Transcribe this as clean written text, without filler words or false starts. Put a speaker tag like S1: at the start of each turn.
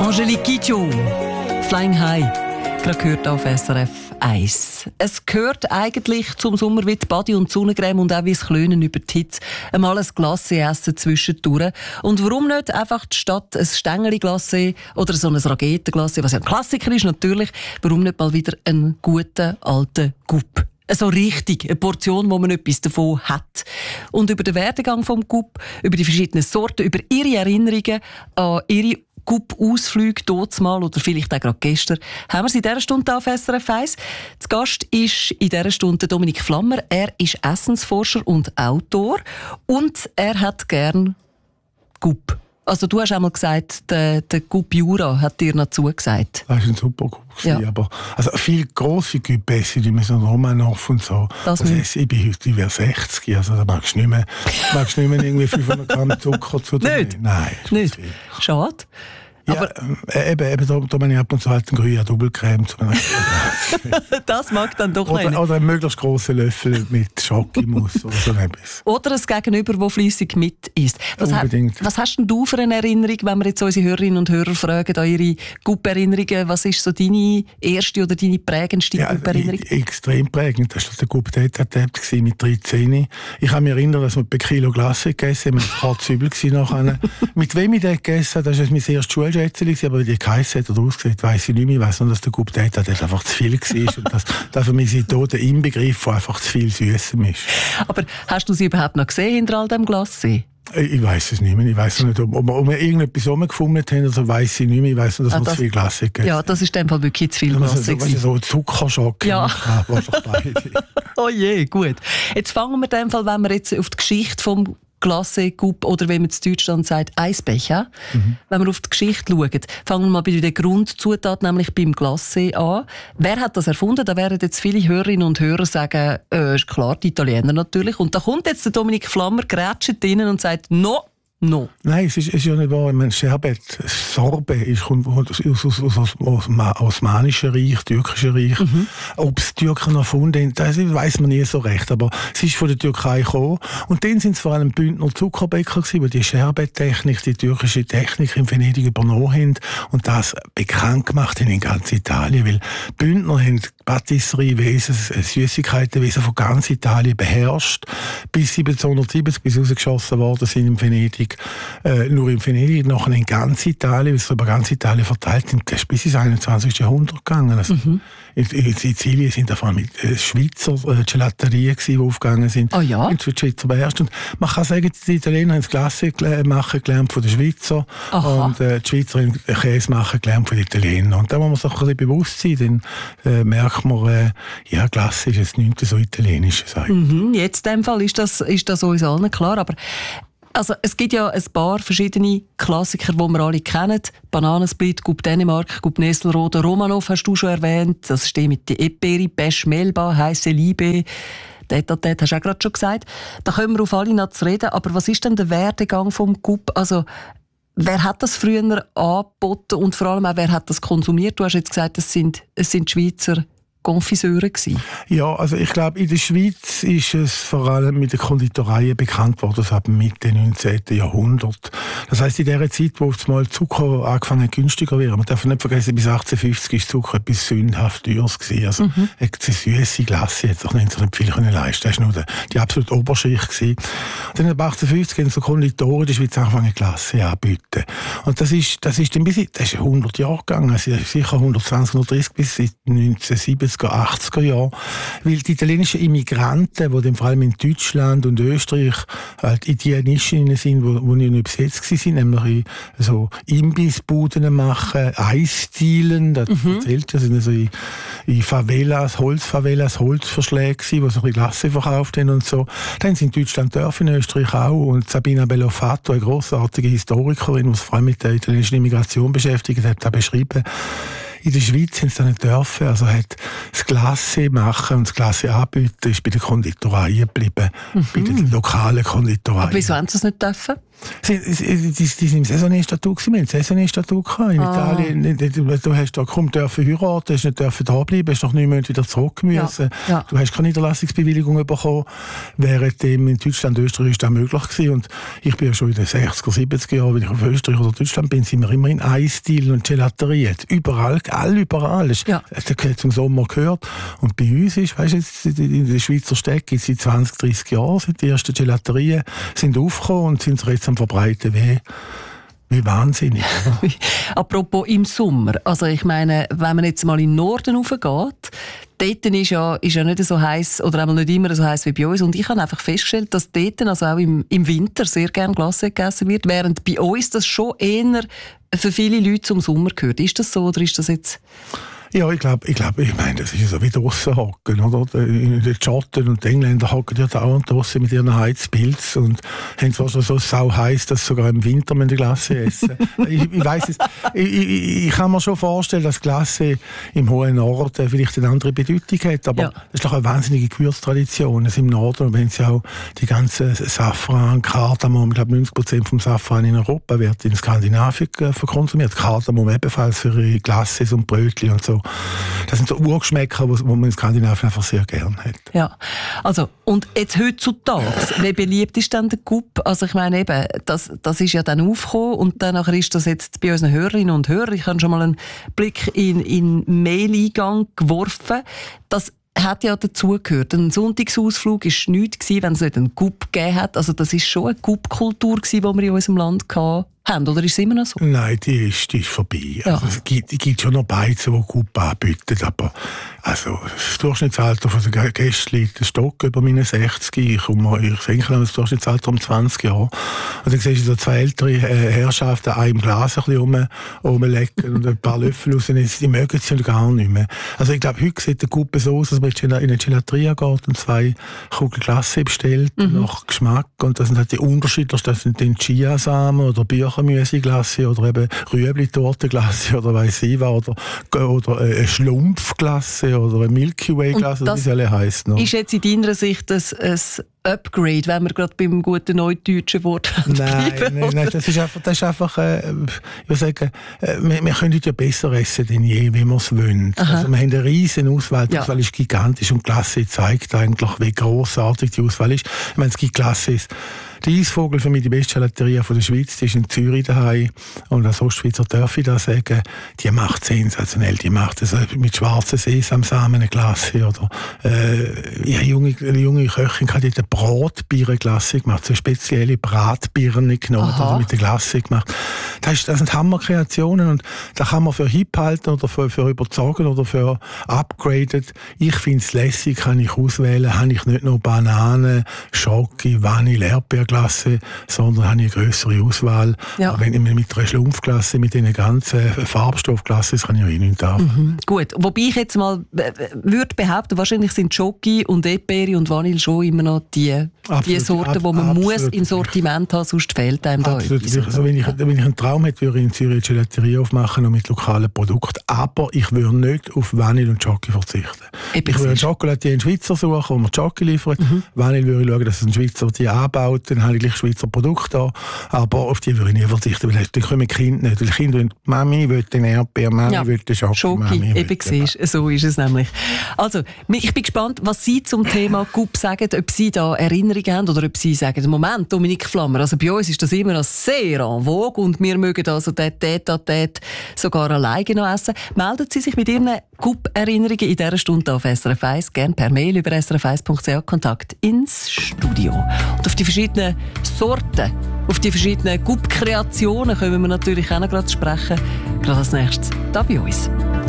S1: Angelique Kidjo, Flying High, gerade gehört auf SRF 1. Es gehört eigentlich zum Sommer wie die Body- und Sonnencreme und auch wie das Klönen über die Hitze. Einmal ein Glacé essen zwischendurch. Und warum nicht einfach statt ein Stängeli-Glacé oder so ein Raketenglacé, was ja ein Klassiker ist natürlich, warum nicht mal wieder einen guten alten Gup? So richtig, eine Portion, wo man etwas davon hat. Und über den Werdegang vom Gup, über die verschiedenen Sorten, über ihre Erinnerungen an ihre Gup-Ausflüge mal oder vielleicht auch gerade gestern, haben wir sie in dieser Stunde auf SRF 1. Zu Gast ist in dieser Stunde Dominik Flammer. Er ist Essensforscher und Autor und er hat gern Gup. Also du hast einmal gesagt, der Gup Jura hat dir noch zugesagt.
S2: Das war ein super Gup. Ja. Aber also viel grosse Gup essen, die müssen Romanov und so. Ich bin heute über 60, also da magst du nicht mehr irgendwie 500 Gramm Zucker zu dir. Nein.
S1: Nicht? Schade.
S2: Ja, aber eben da bin ich ab und zu halt einen grünen Doppelcreme.
S1: Das mag dann doch
S2: nicht. Oder einen möglichst grossen Löffel mit Schokimus oder so etwas.
S1: Oder ein Gegenüber, das fleissig mit isst. Was hast denn du für eine Erinnerung, wenn wir jetzt unsere Hörerinnen und Hörer fragen, an ihre Gup-Erinnerungen? Was ist so deine erste oder deine prägendste Gup-Erinnerung?
S2: Extrem prägend. Das war der Gup-Date mit 13. Ich kann mich erinnern, dass wir ein Kilo Glasse gegessen haben. Es war übel nachher. Mit wem ich das gegessen habe, das war mein erstes Schulschätzchen, aber wie die geheissen hat oder ausgesehen, weiss ich nicht mehr. Ich weiss nur, dass der Gup Date einfach zu viel war und dass für mich der Inbegriff von einfach zu viel Süßem ist.
S1: Aber hast du sie überhaupt noch gesehen hinter all dem Glacé?
S2: Ich weiss es nicht mehr. Ich weiss nicht, ob wir irgendetwas rumgefunden haben, also weiss ich nicht mehr. Ich weiss nur, dass wir zu viel Glacé gegessen haben.
S1: Ja, das ist in dem Fall wirklich zu viel Glacé.
S2: So Zuckerschock.
S1: Ja. Oh je, gut. Jetzt fangen wir in dem Fall, wenn wir jetzt auf die Geschichte vom Glacé, Gup oder wie man in Deutschland sagt, Eisbecher. Wenn wir auf die Geschichte schauen, fangen wir mal bei der Grundzutat, nämlich beim Glacé an. Wer hat das erfunden? Da werden jetzt viele Hörerinnen und Hörer sagen, ist klar, die Italiener natürlich. Und da kommt jetzt der Dominik Flammer, grätscht drinnen und sagt, no.
S2: Nein, es ist ja nicht wahr. Ich meine, Sherbet, Sorbet, kommt aus Osmanischen Reich, Türkischen Reich. Ob es die Türken erfunden haben, das weiss man nie so recht. Aber es ist von der Türkei gekommen. Und dann sind es vor allem Bündner Zuckerbäcker gewesen, die Sherbet-Technik, die türkische Technik in Venedig übernommen haben und das bekannt gemacht haben in ganz Italien. Weil Bündner haben Patisserie-Wesen, Süßigkeitenwesen von ganz Italien beherrscht. Bis 1770, bis rausgeschossen worden sind in Venedig. Nur in Venedig, nachher in ganz Italien, weil es über ganz Italien verteilt sind, das ist bis ins 21. Jahrhundert gegangen. Also in Sizilien sind davon mit Schweizer Gelaterien, die aufgegangen sind.
S1: Oh ja?
S2: Und die Schweizer beherrscht. Und man kann sagen, die Italiener haben das Glacé machen gelernt von den Schweizer. Aha. Und die Schweizer haben Käse machen gelernt von den Italienern. Und da muss man sich ein bisschen bewusst sein, dann merkt man, Glacé ist jetzt nicht so italienisch.
S1: Jetzt in dem Fall ist das uns allen klar, aber also, es gibt ja ein paar verschiedene Klassiker, die wir alle kennen. Bananensplit, Gup Dänemark, Gup Nesselrode, Romanov hast du schon erwähnt. Das steht mit der Eperi, Besch Melba, Heisse Liebe. Tete hast du auch gerade schon gesagt. Da können wir auf alle noch zu reden. Aber was ist denn der Werdegang vom Gup? Also, wer hat das früher angeboten und vor allem auch, wer hat das konsumiert? Du hast jetzt gesagt, es sind Schweizer Konfiseure gewesen.
S2: Ja, also ich glaube, in der Schweiz ist es vor allem mit den Konditoreien bekannt worden, das ab Mitte 19. Jahrhundert. Das heisst, in der Zeit, wo mal Zucker angefangen günstiger wird. Man darf nicht vergessen, bis 1850 ist Zucker etwas sündhaft teures gewesen. Also eine süße Glasse hätte sich nicht viel leisten. Das war nur die absolute Oberschicht gewesen. Dann ab 1850 haben so Konditoren in der Schweiz angefangen, Glasse anzubieten. Und das ist dann bis 100 Jahre gegangen. Also sicher 120, 130 bis 1970. 80er Jahre, weil die italienischen Immigranten, die dann vor allem in Deutschland und Österreich halt in die Nischen sind, wo nicht besetzt waren, nämlich so Imbissbuden machen, Eisdielen, das erzählt, das sind so in Favelas, Holzverschläge gewesen, wo so ein Glasse verkauft haben und so. Dann sind in Deutschland Dörfer, in Österreich auch, und Sabina Bellofato, eine grossartige Historikerin, die sich vor allem mit der italienischen Immigration beschäftigt hat, da beschrieben, in der Schweiz haben sie das nicht dürfen. Also hat das Glacé machen und das Glacé anbieten ist bei den Konditoreien geblieben. Bei den lokalen Konditoreien.
S1: Aber wieso haben sie es nicht dürfen?
S2: Die sind im Saisonierstatut gewesen. Wir haben ein Saisonierstatut gehabt. In Italien, du hast da kaum dürfen heiraten, hast nicht dürfen da bleiben, hast nach 9 Monaten wieder zurück müssen. Ja. Du hast keine Niederlassungsbewilligung bekommen. Währenddem in Deutschland, Österreich ist das möglich gewesen. Und ich bin ja schon in den 60er, 70er Jahren, wenn ich auf Österreich oder Deutschland bin, sind wir immer in Eisdielen und Gelaterien. Überall. Das hat zum Sommer gehört. Und bei uns ist, weißt du, in der Schweizer Städte gibt es seit 20, 30 Jahren, seit die ersten Gelaterien sind aufgekommen und sind jetzt am Verbreiten wie wahnsinnig.
S1: Apropos im Sommer. Also ich meine, wenn man jetzt mal in den Norden raufgeht, dort ist ja nicht so heiß oder einmal nicht immer so heiß wie bei uns. Und ich habe einfach festgestellt, dass dort also auch im Winter sehr gerne Glacé gegessen wird, während bei uns das schon eher für viele Leute zum Sommer gehört. Ist das so oder ist das jetzt...
S2: Ja, ich meine, das ist so wie draussen hocken, oder? In den Schotten und die Engländer hocken ja dauernd draussen mit ihren Heizpilz und haben zwar schon so sau heiß, dass sie sogar im Winter die Glacé essen. Ich weiss es. Ich kann mir schon vorstellen, dass Glacé im hohen Norden vielleicht eine andere Bedeutung hat, aber das ist doch eine wahnsinnige Gewürztradition. Also im Norden, wenn sie auch die ganzen Safran, Kardamom, ich glaube 90% vom Safran in Europa wird in Skandinavien verkonsumiert. Kardamom ebenfalls für ihre Glacés und Brötchen und so. Das sind so Urgeschmäcker, wo man in Skandinavien einfach sehr gern hat.
S1: Ja, also und jetzt heutzutage, wie beliebt ist denn der Gup? Also ich meine eben, das ist ja dann aufgekommen und dann ist das jetzt bei unseren Hörerinnen und Hörern, ich habe schon mal einen Blick in Mail-Eingang geworfen, das hat ja dazugehört. Ein Sonntagsausflug war nichts, wenn es nicht einen Gup gegeben hat. Also das war schon eine Gup-Kultur, die wir in unserem Land hatten. Oder ist es immer noch so?
S2: Nein, die ist vorbei. Ja. Also es gibt schon noch Beizen, die Gup anbieten, aber also das Durchschnittsalter der Gäste liegt ein Stock über meine 60. Ich denke an das Durchschnittsalter um 20 Jahre. Und dann siehst du so zwei ältere Herrschaften an einem Glas ein bisschen rumlecken und ein paar Löffel rausnehmen. Die mögen es ja gar nicht mehr. Also ich glaube, heute sieht der Gup so aus, dass man in eine Gelateria geht und 2 Kugeln Glacé bestellt, nach Geschmack. Und das sind halt die Unterschiede. Das sind den Chiasamen oder Birchenmüsli-Glacé oder eben Rüebli-Torte-Glacé oder weiss ich was. Oder eine Schlumpf-Glacé oder ein Milky Way-Glacé, wie es alle heisst. No?
S1: Ist jetzt in deiner Sicht ein Upgrade, wenn wir gerade beim guten neudeutschen Wort
S2: Nein, das ist einfach ich würde sagen, wir können heute ja besser essen denn je, wie wir es wollen. Also wir haben eine riesen Auswahl, die Auswahl ist gigantisch und Glacé zeigt eigentlich, wie grossartig die Auswahl ist. Ich meine, es gibt Glacés. Der Eisvogel, für mich die beste Gelateria von der Schweiz, die ist in Zürich daheim. Und als Ostschweizer darf ich das sagen, die macht sensationell. Die macht es mit schwarzen Sesamsamen eine Glacé. Oder eine junge Köchin hat eine Bratbirnen-Glacé gemacht, so spezielle Bratbirnen genommen, also mit der Glacé gemacht. Das sind Hammerkreationen und da kann man für hip halten oder für überzogen oder für upgraded. Ich finde es lässig, kann ich auswählen, habe ich nicht nur Bananen, Schoki, Vanille, Erdbeerglasse, sondern habe ich eine grössere Auswahl. Ja. Aber wenn ich mit einer Schlumpfglasse, mit diesen ganzen Farbstoffglassen, kann ich auch nicht anfangen.
S1: Gut, wobei ich jetzt mal würde behaupten, wahrscheinlich sind Schoki und Erdbeere und Vanille schon immer noch die Sorten, die man muss im Sortiment haben, sonst fehlt einem da etwas.
S2: Also wenn ich einen Traum hätte, würde ich in Zürich eine Gelateria aufmachen und mit lokalen Produkten. Aber ich würde nicht auf Vanille und Schoki verzichten. Ich würde einen Schokolatier in Schweizer suchen, wo man Schoki liefert. Vanille würde ich schauen, dass es ein Schweizer die anbaut. Dann habe ich gleich Schweizer Produkte an. Aber auf die würde ich nie verzichten, weil dann kommen die Kinder nicht. Weil die Kinder wollen, Mami will den Erdbeer, Mami will den Schoki.
S1: Mami eben siehst, so ist es nämlich. Also, ich bin gespannt, was Sie zum Thema Gup sagen, ob Sie da Erinnerungen haben oder ob Sie sagen, Moment, Dominik Flammer, also bei uns ist das immer noch sehr en vogue und wir mögen also den Tête-à-Tête sogar alleine noch essen. Melden Sie sich mit Ihren Gup-Erinnerungen in dieser Stunde auf SRF 1, gerne per Mail über srf1.ch Kontakt ins Studio. Und auf die verschiedenen Sorten, auf die verschiedenen Gup-Kreationen können wir natürlich auch noch gerade sprechen. Gerade als nächstes da bei uns.